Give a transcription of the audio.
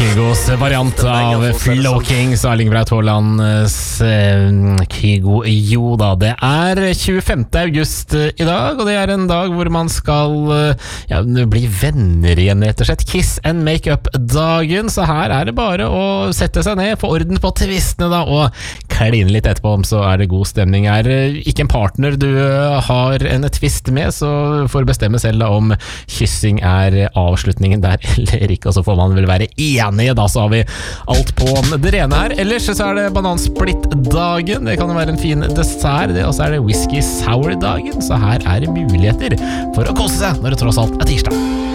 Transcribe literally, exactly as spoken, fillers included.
Kygos variant av Flow Kings og Erling Braut Haalands eh, Kygo. Jo da, det er tjuefemte august i dag, og det er en dag hvor man skal eh, ja, bli venner igjen, rett og slett. Kiss and make-up-dagen, så her er det bare å sette seg ned, få orden på tvistene da, og kline litt etterpå om så er det god stemning. Er ikke en partner du har en tvist med, så får du bestemme selv da, om kyssing er avslutningen der eller ikke, og så får man vel være enige, da så har vi alt på det rene her. Ellers så er det banansplitt-dagen, det kan jo være en fin dessert, det, og så er det whisky sour-dagen, så her er det muligheter for å kose seg når det tross alt er tirsdag.